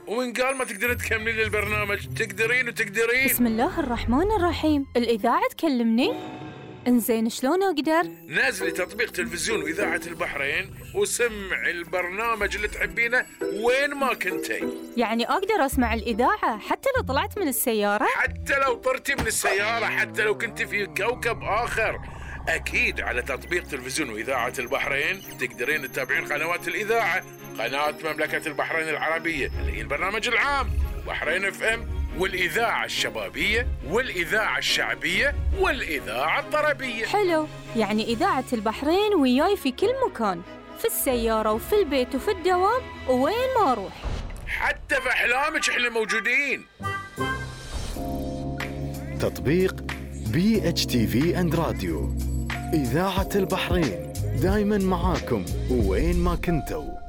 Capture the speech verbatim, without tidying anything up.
وإن قال ما تقدرين تكملين البرنامج تقدرين وتقدرين. بسم الله الرحمن الرحيم. الإذاعة تكلمني؟ انزين شلون أقدر؟ نازلي تطبيق تلفزيون وإذاعة البحرين وسمع البرنامج اللي تحبينه وين ما كنتي. يعني أقدر أسمع الإذاعة حتى لو طلعت من السيارة؟ حتى لو طرتي من السيارة، حتى لو كنت في كوكب آخر. أكيد على تطبيق تلفزيون وإذاعة البحرين تقدرين تتابعين قنوات الإذاعة، قناة مملكة البحرين العربية اللي هي البرنامج العام، بحرين اف ام، والإذاعة الشبابية، والإذاعة الشعبية، والإذاعة الطربية. حلو، يعني إذاعة البحرين وياي في كل مكان، في السيارة وفي البيت وفي الدوام ووين ما أروح. حتى في أحلامك إحنا موجودين. تطبيق بي اتش تي في اند راديو، إذاعة البحرين دايما معاكم وين ما كنتوا.